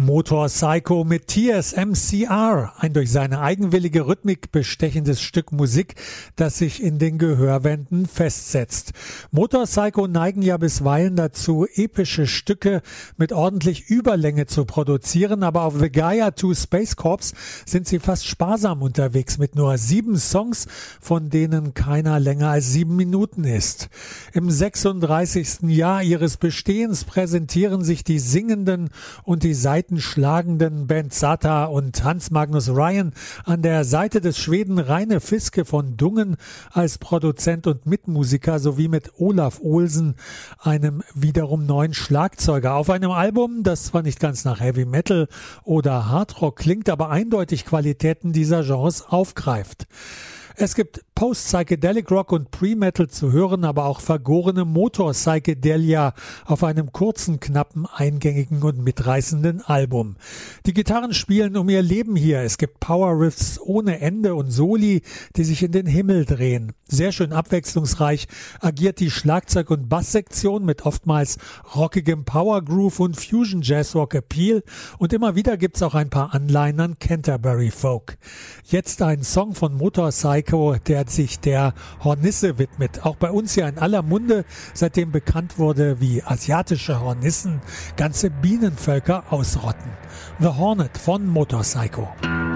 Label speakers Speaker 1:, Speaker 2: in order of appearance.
Speaker 1: Motorpsycho mit TSMCR, ein durch seine eigenwillige Rhythmik bestechendes Stück Musik, das sich in den Gehörwänden festsetzt. Motorpsycho neigen ja bisweilen dazu, epische Stücke mit ordentlich Überlänge zu produzieren, aber auf The Gaia 2 Space Corps sind sie fast sparsam unterwegs mit nur 7 Songs, von denen keiner länger als 7 Minuten ist. Im 36. Jahr ihres Bestehens präsentieren sich die singenden und die seitenschlagenden Bent Sata und Hans Magnus Ryan an der Seite des Schweden Reine Fiske von Dungen als Produzent und Mitmusiker sowie mit Olaf Olsen, einem wiederum neuen Schlagzeuger, auf einem Album, das zwar nicht ganz nach Heavy Metal oder Hardrock klingt, aber eindeutig Qualitäten dieser Genres aufgreift. Es gibt Post-Psychedelic Rock und Pre-Metal zu hören, aber auch vergorene Motor-Psychedelia auf einem kurzen, knappen, eingängigen und mitreißenden Album. Die Gitarren spielen um ihr Leben hier. Es gibt Power-Riffs ohne Ende und Soli, die sich in den Himmel drehen. Sehr schön abwechslungsreich agiert die Schlagzeug- und Basssektion mit oftmals rockigem Power-Groove und Fusion-Jazz-Rock-Appeal und immer wieder gibt's auch ein paar Anleihen an Canterbury Folk. Jetzt ein Song von Motorpsycho, der sich der Hornisse widmet. Auch bei uns hier in aller Munde, seitdem bekannt wurde, wie asiatische Hornissen ganze Bienenvölker ausrotten. The Hornet von Motorpsycho.